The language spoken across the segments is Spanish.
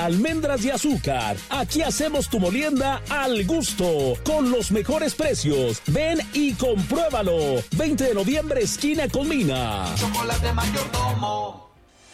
Almendras de azúcar. Aquí hacemos tu molienda al gusto, con los mejores precios. Ven y compruébalo. 20 de noviembre, esquina con Mina. Chocolate Mayordomo.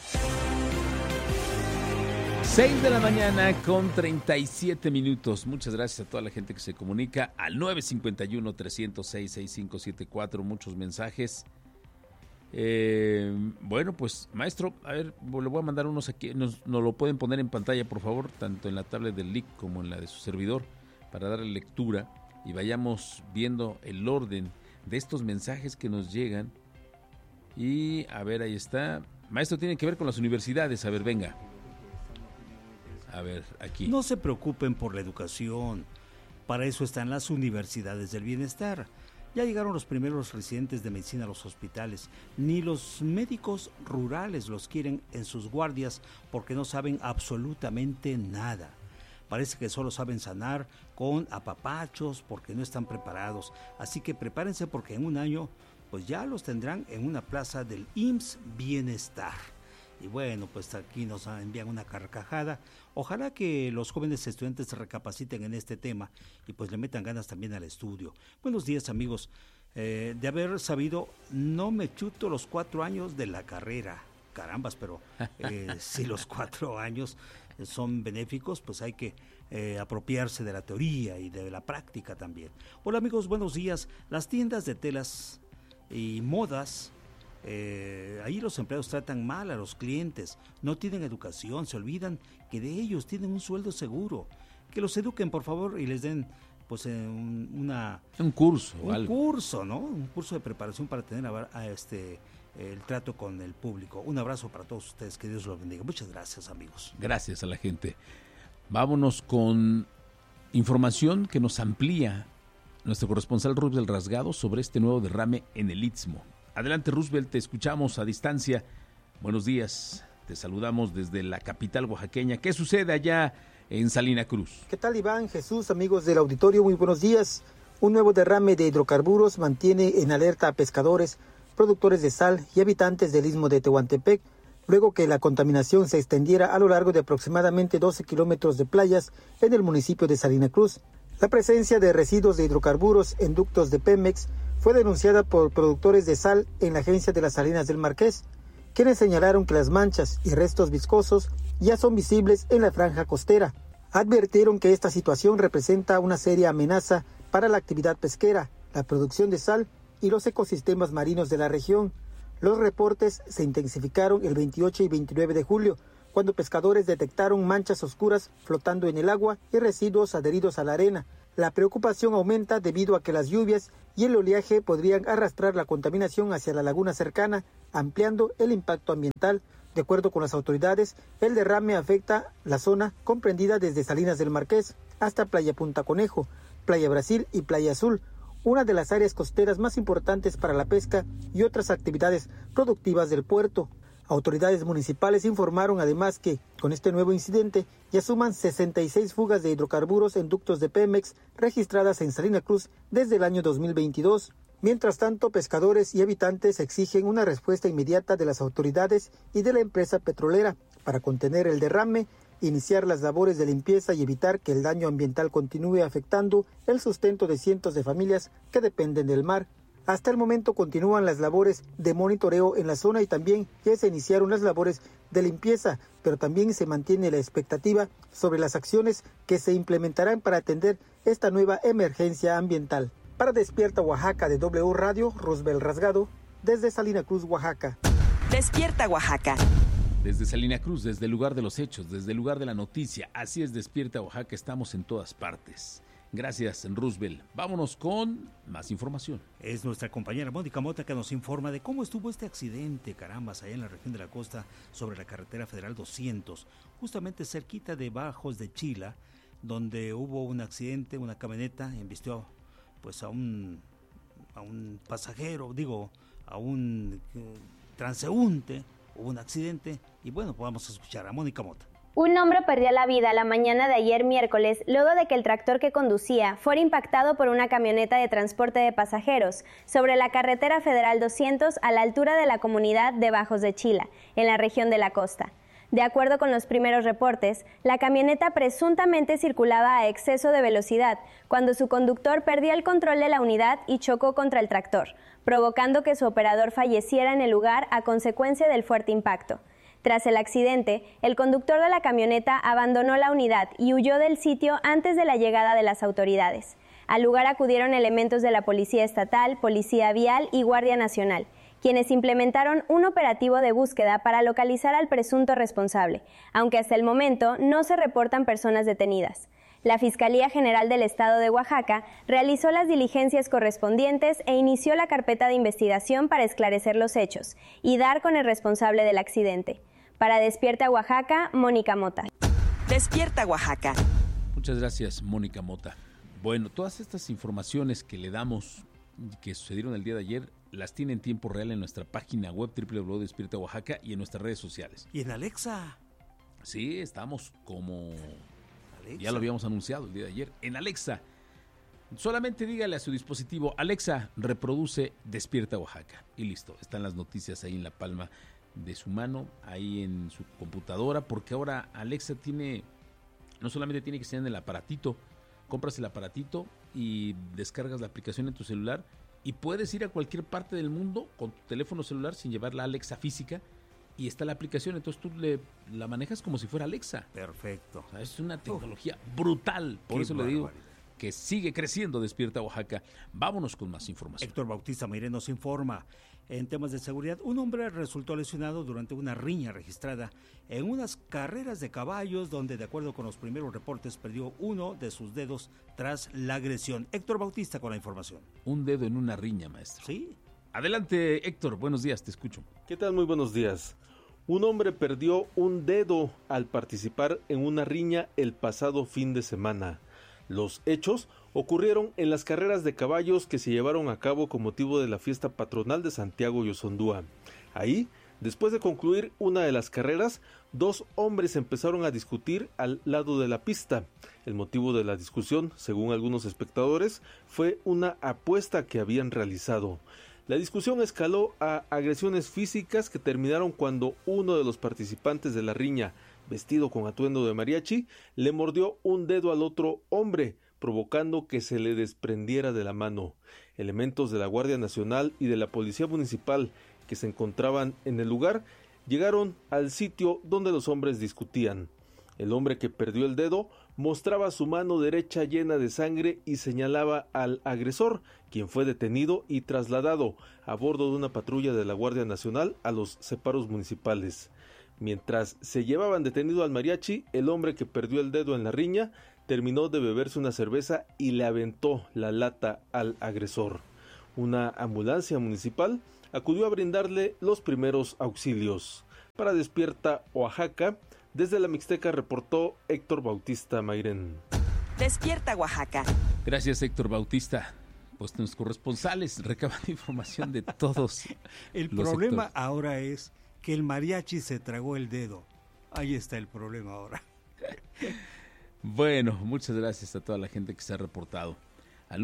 6 de la mañana con 37 minutos. Muchas gracias a toda la gente que se comunica al 951-306-6574. Muchos mensajes. Bueno, pues, maestro, a ver, le voy a mandar unos aquí. Nos lo pueden poner en pantalla, por favor, tanto en la tablet del LIC como en la de su servidor, para darle lectura y vayamos viendo el orden de estos mensajes que nos llegan. Y, a ver, ahí está. Maestro, tiene que ver con las universidades. A ver, venga. A ver, aquí. No se preocupen por la educación. Para eso están las universidades del bienestar. Ya llegaron los primeros residentes de medicina a los hospitales. Ni los médicos rurales los quieren en sus guardias porque no saben absolutamente nada. Parece que solo saben sanar con apapachos porque no están preparados. Así que prepárense porque en un año pues ya los tendrán en una plaza del IMSS Bienestar. Y bueno, pues aquí nos envían una carcajada. Ojalá que los jóvenes estudiantes recapaciten en este tema y pues le metan ganas también al estudio. Buenos días, amigos. De haber sabido, no me chuto los 4 años de la carrera. Carambas, pero si los 4 años son benéficos, pues hay que apropiarse de la teoría y de la práctica también. Hola, amigos, buenos días. Las tiendas de telas y modas, ahí los empleados tratan mal a los clientes, no tienen educación, se olvidan que de ellos tienen un sueldo seguro. Que los eduquen, por favor, y les den pues un curso, ¿no? Un curso de preparación para tener el trato con el público. Un abrazo para todos ustedes, que Dios los bendiga. Muchas gracias, amigos. Gracias a la gente. Vámonos con información que nos amplía nuestro corresponsal Roosevelt Rasgado sobre este nuevo derrame en el Istmo. Adelante, Roosevelt, te escuchamos a distancia. Buenos días, te saludamos desde la capital oaxaqueña. ¿Qué sucede allá en Salina Cruz? ¿Qué tal, Iván, Jesús, amigos del auditorio? Muy buenos días. Un nuevo derrame de hidrocarburos mantiene en alerta a pescadores, productores de sal y habitantes del Istmo de Tehuantepec, luego que la contaminación se extendiera a lo largo de aproximadamente 12 kilómetros de playas en el municipio de Salina Cruz. La presencia de residuos de hidrocarburos en ductos de Pemex fue denunciada por productores de sal en la agencia de las Salinas del Marqués, quienes señalaron que las manchas y restos viscosos ya son visibles en la franja costera. Advirtieron que esta situación representa una seria amenaza para la actividad pesquera, la producción de sal y los ecosistemas marinos de la región. Los reportes se intensificaron el 28 y 29 de julio, cuando pescadores detectaron manchas oscuras flotando en el agua y residuos adheridos a la arena. La preocupación aumenta debido a que las lluvias y el oleaje podrían arrastrar la contaminación hacia la laguna cercana, ampliando el impacto ambiental. De acuerdo con las autoridades, el derrame afecta la zona comprendida desde Salinas del Marqués hasta Playa Punta Conejo, Playa Brasil y Playa Azul, una de las áreas costeras más importantes para la pesca y otras actividades productivas del puerto. Autoridades municipales informaron además que, con este nuevo incidente, ya suman 66 fugas de hidrocarburos en ductos de Pemex registradas en Salina Cruz desde el año 2022. Mientras tanto, pescadores y habitantes exigen una respuesta inmediata de las autoridades y de la empresa petrolera para contener el derrame, iniciar las labores de limpieza y evitar que el daño ambiental continúe afectando el sustento de cientos de familias que dependen del mar. Hasta el momento continúan las labores de monitoreo en la zona y también ya se iniciaron las labores de limpieza, pero también se mantiene la expectativa sobre las acciones que se implementarán para atender esta nueva emergencia ambiental. Para Despierta Oaxaca de W Radio, Roosevelt Rasgado, desde Salina Cruz, Oaxaca. Despierta Oaxaca. Desde Salina Cruz, desde el lugar de los hechos, desde el lugar de la noticia. Así es, Despierta Oaxaca, estamos en todas partes. Gracias, Roosevelt. Vámonos con más información. Es nuestra compañera Mónica Mota que nos informa de cómo estuvo este accidente, carambas, allá en la región de la costa, sobre la carretera federal 200, justamente cerquita de Bajos de Chila, donde hubo un accidente, una camioneta embistió pues a un pasajero, a un transeúnte, hubo un accidente y bueno, pues vamos a escuchar a Mónica Mota. Un hombre perdió la vida la mañana de ayer miércoles luego de que el tractor que conducía fuera impactado por una camioneta de transporte de pasajeros sobre la carretera federal 200 a la altura de la comunidad de Bajos de Chila, en la región de la costa. De acuerdo con los primeros reportes, la camioneta presuntamente circulaba a exceso de velocidad cuando su conductor perdía el control de la unidad y chocó contra el tractor, provocando que su operador falleciera en el lugar a consecuencia del fuerte impacto. Tras el accidente, el conductor de la camioneta abandonó la unidad y huyó del sitio antes de la llegada de las autoridades. Al lugar acudieron elementos de la Policía Estatal, Policía Vial y Guardia Nacional, quienes implementaron un operativo de búsqueda para localizar al presunto responsable, aunque hasta el momento no se reportan personas detenidas. La Fiscalía General del Estado de Oaxaca realizó las diligencias correspondientes e inició la carpeta de investigación para esclarecer los hechos y dar con el responsable del accidente. Para Despierta Oaxaca, Mónica Mota. Despierta Oaxaca. Muchas gracias, Mónica Mota. Bueno, todas estas informaciones que le damos, que sucedieron el día de ayer, las tiene en tiempo real en nuestra página web www.despierta Oaxaca y en nuestras redes sociales. ¿Y en Alexa? Sí, estamos como... Alexa. Ya lo habíamos anunciado el día de ayer. En Alexa, solamente dígale a su dispositivo, Alexa, reproduce Despierta Oaxaca. Y listo, están las noticias ahí en la palma de su mano, ahí en su computadora, porque ahora Alexa no solamente tiene que ser en el aparatito, compras el aparatito y descargas la aplicación en tu celular y puedes ir a cualquier parte del mundo con tu teléfono celular sin llevar la Alexa física y está la aplicación, entonces tú la manejas como si fuera Alexa. Perfecto. O sea, es una tecnología brutal, por eso le digo que sigue creciendo Despierta Oaxaca. Vámonos con más información. Héctor Bautista Mairén nos informa. En temas de seguridad, un hombre resultó lesionado durante una riña registrada en unas carreras de caballos donde, de acuerdo con los primeros reportes, perdió uno de sus dedos tras la agresión. Héctor Bautista con la información. Un dedo en una riña, maestro. Sí. Adelante, Héctor. Buenos días, te escucho. ¿Qué tal? Muy buenos días. Un hombre perdió un dedo al participar en una riña el pasado fin de semana. Los hechos ocurrieron en las carreras de caballos que se llevaron a cabo con motivo de la fiesta patronal de Santiago y Ossondúa. Ahí, después de concluir una de las carreras, dos hombres empezaron a discutir al lado de la pista. El motivo de la discusión, según algunos espectadores, fue una apuesta que habían realizado. La discusión escaló a agresiones físicas que terminaron cuando uno de los participantes de la riña, vestido con atuendo de mariachi, le mordió un dedo al otro hombre, provocando que se le desprendiera de la mano. Elementos de la Guardia Nacional y de la Policía Municipal que se encontraban en el lugar llegaron al sitio donde los hombres discutían. El hombre que perdió el dedo mostraba su mano derecha llena de sangre y señalaba al agresor, quien fue detenido y trasladado a bordo de una patrulla de la Guardia Nacional a los separos municipales. Mientras se llevaban detenido al mariachi, el hombre que perdió el dedo en la riña terminó de beberse una cerveza y le aventó la lata al agresor. Una ambulancia municipal acudió a brindarle los primeros auxilios. Para Despierta Oaxaca, desde la Mixteca reportó Héctor Bautista Mairén. Despierta Oaxaca. Gracias, Héctor Bautista. Pues nuestros corresponsales recaban información de todos. El problema ahora es que el mariachi se tragó el dedo. Ahí está el problema ahora. Bueno, muchas gracias a toda la gente que se ha reportado. Al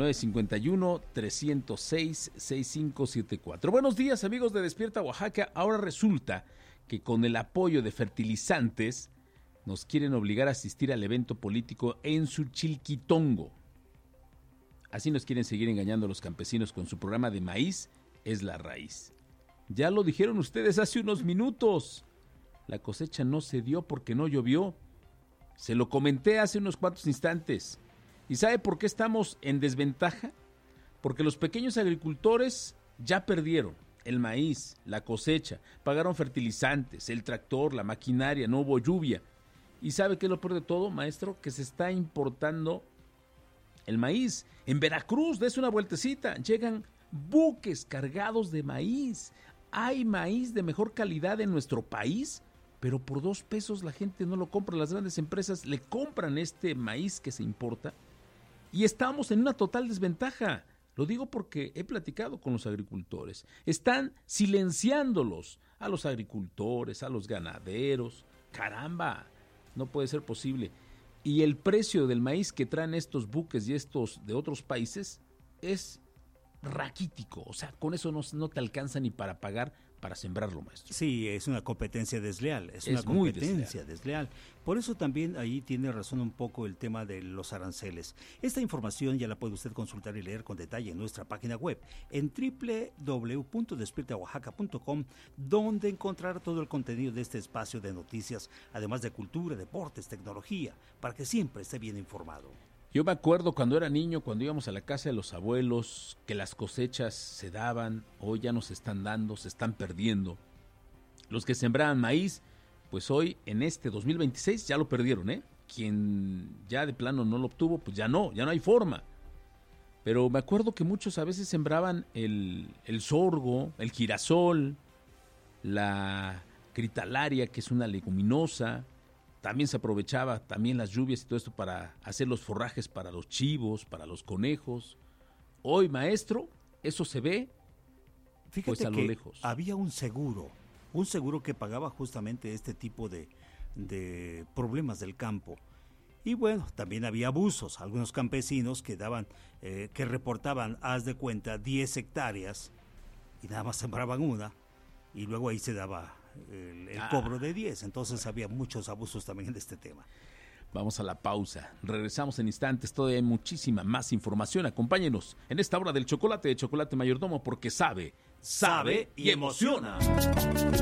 951-306-6574. Buenos días, amigos de Despierta Oaxaca. Ahora resulta que con el apoyo de fertilizantes nos quieren obligar a asistir al evento político en Suchilquitongo. Así nos quieren seguir engañando a los campesinos con su programa de maíz es la raíz. Ya lo dijeron ustedes hace unos minutos. La cosecha no se dio porque no llovió. Se lo comenté hace unos cuantos instantes. ¿Y sabe por qué estamos en desventaja? Porque los pequeños agricultores ya perdieron el maíz, la cosecha, pagaron fertilizantes, el tractor, la maquinaria, no hubo lluvia. ¿Y sabe qué es lo peor de todo, maestro? Que se está importando el maíz. En Veracruz, des una vueltecita, llegan buques cargados de maíz. Hay maíz de mejor calidad en nuestro país, pero por 2 pesos la gente no lo compra. Las grandes empresas le compran este maíz que se importa y estamos en una total desventaja. Lo digo porque he platicado con los agricultores. Están silenciándolos a los agricultores, a los ganaderos. Caramba, no puede ser posible. Y el precio del maíz que traen estos buques y estos de otros países es raquítico. O sea, con eso no te alcanza ni para pagar para sembrarlo, maestro. Sí, es una competencia desleal, es una muy competencia desleal. Por eso también ahí tiene razón un poco el tema de los aranceles. Esta información ya la puede usted consultar y leer con detalle en nuestra página web, en www.despiertaoaxaca.com, donde encontrar todo el contenido de este espacio de noticias, además de cultura, deportes, tecnología, para que siempre esté bien informado. Yo me acuerdo cuando era niño, cuando íbamos a la casa de los abuelos, que las cosechas se daban, hoy ya no se están dando, se están perdiendo. Los que sembraban maíz, pues hoy en este 2026 ya lo perdieron, ¿eh? Quien ya de plano no lo obtuvo, pues ya no hay forma. Pero me acuerdo que muchos a veces sembraban el sorgo, el girasol, la critalaria, que es una leguminosa. También se aprovechaba también las lluvias y todo esto para hacer los forrajes para los chivos, para los conejos. Hoy, maestro, eso se ve. Fíjate pues a lo que lejos. Había un seguro que pagaba justamente este tipo de problemas del campo. Y bueno, también había abusos, algunos campesinos que que reportaban, haz de cuenta, 10 hectáreas y nada más sembraban una, y luego ahí se daba el cobro de 10, entonces había muchos abusos también en este tema. Vamos a la pausa, regresamos en instantes, todavía hay muchísima más información, acompáñenos en esta hora del chocolate de Chocolate Mayordomo, porque sabe y emociona.